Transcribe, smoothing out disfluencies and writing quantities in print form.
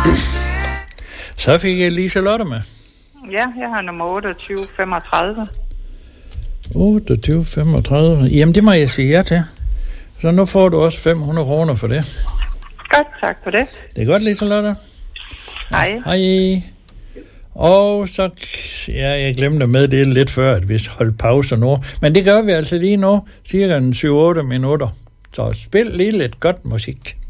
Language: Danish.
Så fik jeg Liselotte med. Ja, jeg har nummer 2835. 2835. Jamen, det må jeg sige ja til. Så nu får du også 500 kroner for det. Godt, tak for det. Det er godt, Liselotte. Hej. Hej. Og så, ja, jeg glemte at meddele lidt før, at vi holdt pause nu. Men det gør vi altså lige nu, cirka 7-8 minutter. Så spil lige lidt godt musik.